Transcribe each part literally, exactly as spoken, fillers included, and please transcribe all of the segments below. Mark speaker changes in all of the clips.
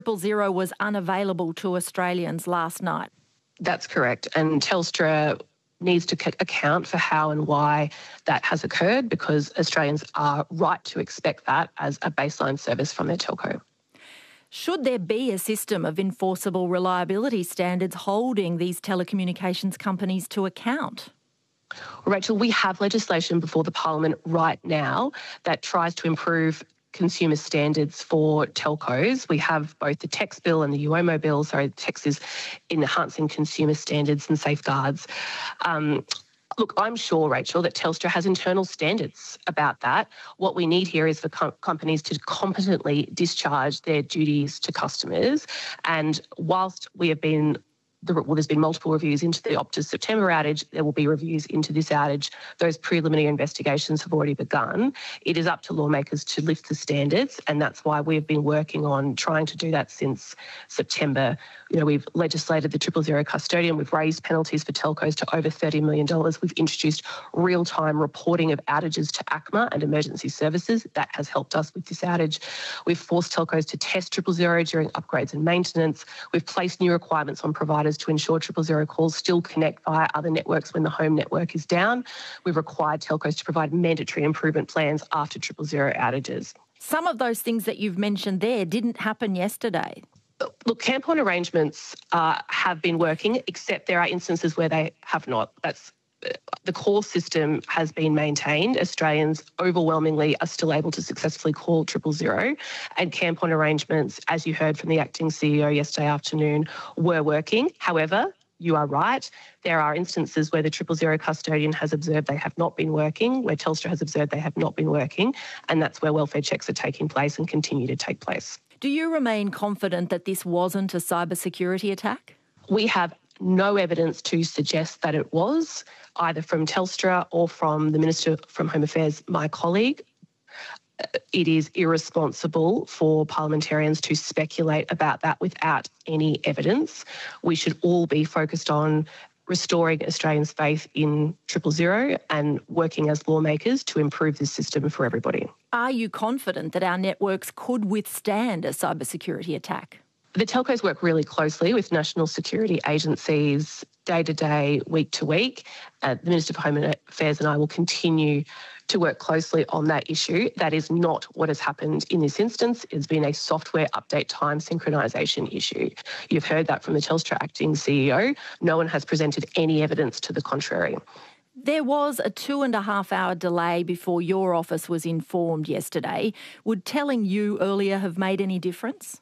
Speaker 1: Triple Zero was unavailable to Australians last night.
Speaker 2: That's correct. And Telstra needs to c- account for how and why that has occurred, because Australians are right to expect that as a baseline service from their telco.
Speaker 1: Should there be a system of enforceable reliability standards holding these telecommunications companies to account?
Speaker 2: Well, Rachel, we have legislation before the Parliament right now that tries to improve consumer standards for telcos. We have both the T E X bill and the U O M O bill. Sorry, the T E X is enhancing consumer standards and safeguards. Um, Look, I'm sure, Rachel, that Telstra has internal standards about that. What we need here is for com- companies to competently discharge their duties to customers. And whilst we have been Well, there's been multiple reviews into the Optus September outage. There will be reviews into this outage. Those preliminary investigations have already begun. It is up to lawmakers to lift the standards, and that's why we've been working on trying to do that since September. You know, we've legislated the Triple Zero custodian. We've raised penalties for telcos to over thirty million dollars. We've introduced real-time reporting of outages to A C M A and emergency services. That has helped us with this outage. We've forced telcos to test Triple Zero during upgrades and maintenance. We've placed new requirements on providers to ensure Triple Zero calls still connect via other networks when the home network is down. We've required telcos to provide mandatory improvement plans after Triple Zero outages.
Speaker 1: Some of those things that you've mentioned there didn't happen yesterday.
Speaker 2: Look, camp on arrangements uh, have been working, except there are instances where they have not. That's the call system has been maintained. Australians overwhelmingly are still able to successfully call Triple Zero, and camp on arrangements, as you heard from the acting C E O yesterday afternoon, were working. However, you are right. There are instances where the Triple Zero custodian has observed they have not been working, where Telstra has observed they have not been working, and that's where welfare checks are taking place and continue to take place.
Speaker 1: Do you remain confident that this wasn't a cybersecurity attack?
Speaker 2: We have no evidence to suggest that it was, either from Telstra or from the Minister from Home Affairs, my colleague. It is irresponsible for parliamentarians to speculate about that without any evidence. We should all be focused on restoring Australians' faith in Triple Zero and working as lawmakers to improve this system for everybody.
Speaker 1: Are you confident that our networks could withstand a cybersecurity attack?
Speaker 2: The telcos work really closely with national security agencies day to day, week to week. Uh, the Minister for Home Affairs and I will continue to work closely on that issue. That is not what has happened in this instance. It's been a software update time synchronisation issue. You've heard that from the Telstra acting C E O. No one has presented any evidence to the contrary.
Speaker 1: There was a two and a half hour delay before your office was informed yesterday. Would telling you earlier have made any difference?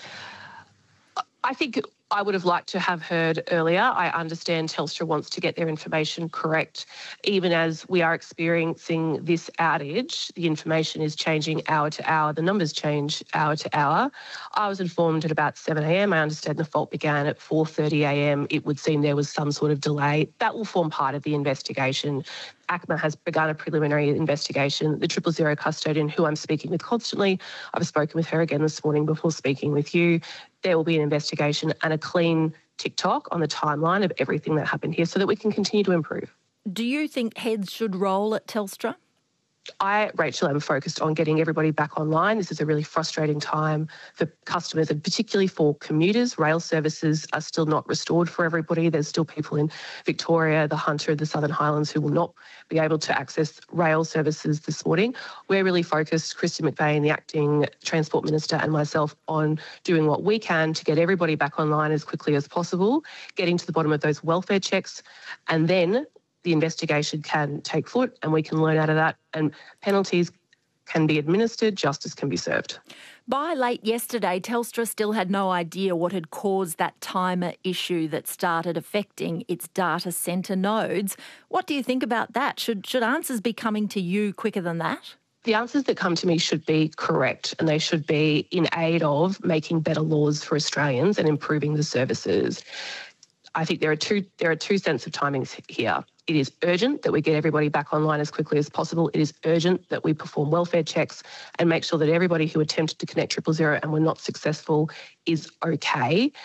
Speaker 2: I think I would have liked to have heard earlier. I understand Telstra wants to get their information correct. Even as we are experiencing this outage, the information is changing hour to hour. The numbers change hour to hour. I was informed at about seven a.m. I understand the fault began at four thirty a.m. It would seem there was some sort of delay. That will form part of the investigation. A C M A has begun a preliminary investigation. The Triple Zero custodian, who I'm speaking with constantly, I've spoken with her again this morning before speaking with you. There will be an investigation and a clean TikTok on the timeline of everything that happened here so that we can continue to improve.
Speaker 1: Do you think heads should roll at Telstra?
Speaker 2: I, Rachel, am focused on getting everybody back online. This is a really frustrating time for customers and particularly for commuters. Rail services are still not restored for everybody. There's still people in Victoria, the Hunter, the Southern Highlands who will not be able to access rail services this morning. We're really focused, Kristin McVeigh, the acting Transport Minister, and myself, on doing what we can to get everybody back online as quickly as possible, getting to the bottom of those welfare checks, and then the investigation can take foot and we can learn out of that, and penalties can be administered, justice can be served.
Speaker 1: By late yesterday, Telstra still had no idea what had caused that timer issue that started affecting its data centre nodes. What do you think about that? Should, should answers be coming to you quicker than that?
Speaker 2: The answers that come to me should be correct, and they should be in aid of making better laws for Australians and improving the services. I think there are two there are two sets of timings here. It is urgent that we get everybody back online as quickly as possible. It is urgent that we perform welfare checks and make sure that everybody who attempted to connect Triple Zero and were not successful is okay.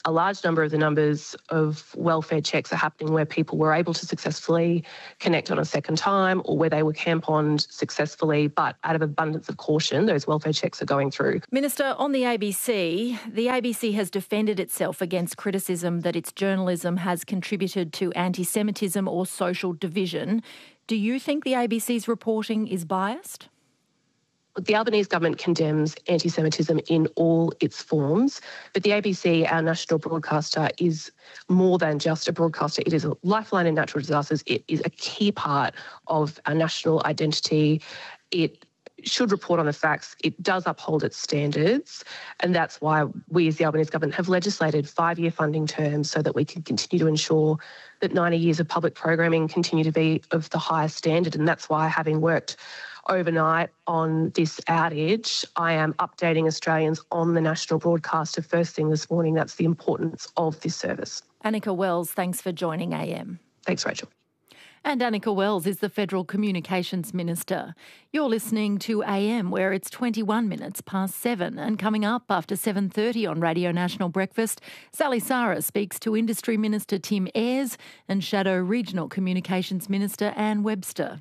Speaker 2: a large number of the numbers of welfare checks are happening where people were able to successfully connect on a second time or where they were camponed successfully, but out of abundance of caution, those welfare checks are going through.
Speaker 1: Minister, on the A B C, the A B C has defended itself against criticism that its journalism has contributed to anti-Semitism or social division. Do you think the A B C's reporting is biased?
Speaker 2: The Albanese government condemns anti-Semitism in all its forms, but the A B C, our national broadcaster, is more than just a broadcaster. It is a lifeline in natural disasters. It is a key part of our national identity. It should report on the facts. It does uphold its standards, and that's why we as the Albanese government have legislated five-year funding terms so that we can continue to ensure that ninety years of public programming continue to be of the highest standard. And that's why, having worked overnight on this outage, I am updating Australians on the national broadcaster first thing this morning. That's the importance of this service.
Speaker 1: Annika Wells, thanks for joining A M.
Speaker 2: Thanks, Rachel.
Speaker 1: And Annika Wells is the Federal Communications Minister. You're listening to A M, where it's twenty-one minutes past seven. And coming up after seven thirty on Radio National Breakfast, Sally Sara speaks to Industry Minister Tim Ayres and Shadow Regional Communications Minister Anne Webster.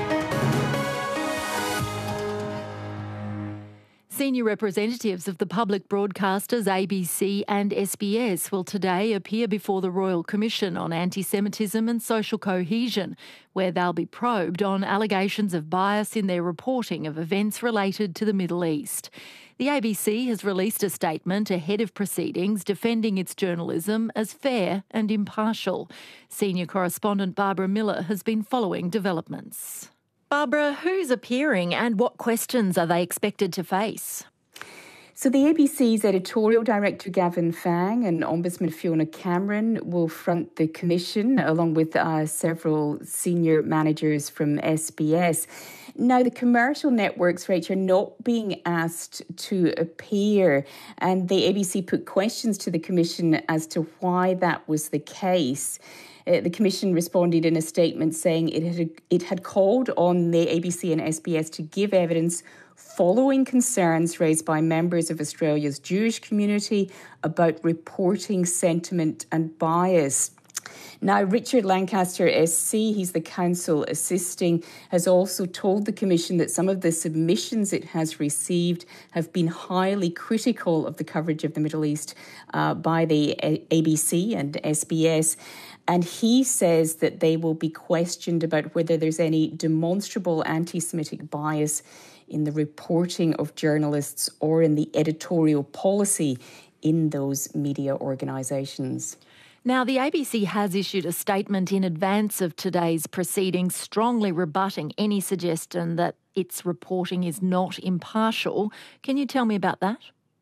Speaker 1: Senior representatives of the public broadcasters A B C and S B S will today appear before the Royal Commission on Anti-Semitism and Social Cohesion, where they'll be probed on allegations of bias in their reporting of events related to the Middle East. The A B C has released a statement ahead of proceedings defending its journalism as fair and impartial. Senior correspondent Barbara Miller has been following developments. Barbara, who's appearing and what questions are they expected to face?
Speaker 3: So the A B C's editorial director Gavin Fang and Ombudsman Fiona Cameron will front the commission along with uh, several senior managers from S B S. Now, the commercial networks, Rachel, are not being asked to appear, and the A B C put questions to the commission as to why that was the case. Uh, the Commission responded in a statement saying it had it had called on the A B C and S B S to give evidence following concerns raised by members of Australia's Jewish community about reporting sentiment and bias. Now, Richard Lancaster S C, he's the counsel assisting, has also told the Commission that some of the submissions it has received have been highly critical of the coverage of the Middle East uh, by the A B C and S B S. And he says that they will be questioned about whether there's any demonstrable anti-Semitic bias in the reporting of journalists or in the editorial policy in those media organisations.
Speaker 1: Now, the A B C has issued a statement in advance of today's proceedings strongly rebutting any suggestion that its reporting is not impartial. Can you tell me about that?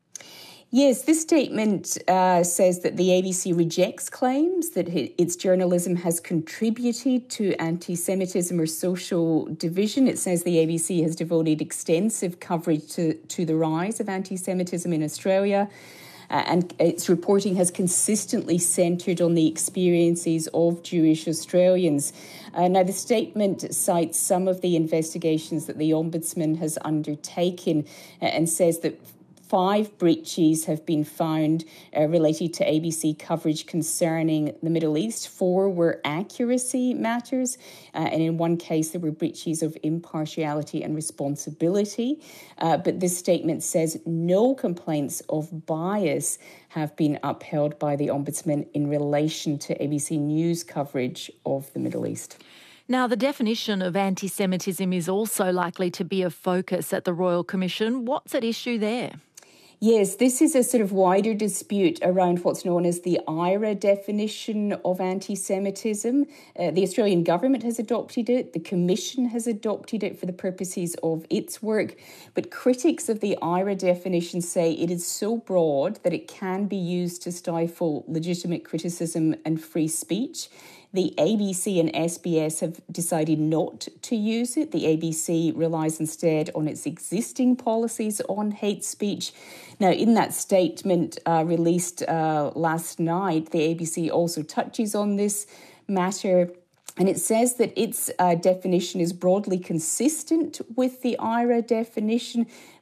Speaker 3: Yes, this statement uh, says that the A B C rejects claims that its journalism has contributed to anti-Semitism or social division. It says the A B C has devoted extensive coverage to, to the rise of anti-Semitism in Australia. Uh, and its reporting has consistently centred on the experiences of Jewish Australians. Uh, now, the statement cites some of the investigations that the Ombudsman has undertaken uh, and says that Five breaches have been found uh, related to A B C coverage concerning the Middle East. Four were accuracy matters, uh, and in one case there were breaches of impartiality and responsibility. Uh, but this statement says no complaints of bias have been upheld by the Ombudsman in relation to A B C News coverage of the Middle East.
Speaker 1: Now, the definition of anti-Semitism is also likely to be a focus at the Royal Commission. What's at issue there?
Speaker 3: Yes, this is a sort of wider dispute around what's known as the I R A definition of anti-Semitism. Uh, the Australian government has adopted it. The Commission has adopted it for the purposes of its work. But critics of the I R A definition say it is so broad that it can be used to stifle legitimate criticism and free speech. The A B C and S B S have decided not to use it. The A B C relies instead on its existing policies on hate speech. Now, in that statement uh, released uh, last night, the A B C also touches on this matter. And it says that its uh, definition is broadly consistent with the I R A definition,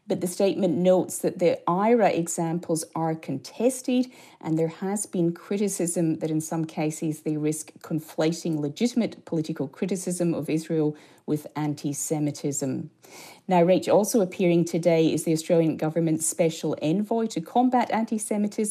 Speaker 3: But the statement notes that the I R A examples are contested, and there has been criticism that in some cases they risk conflating legitimate political criticism of Israel with anti-Semitism. Now, Rach, also appearing today is the Australian government's special envoy to combat anti-Semitism,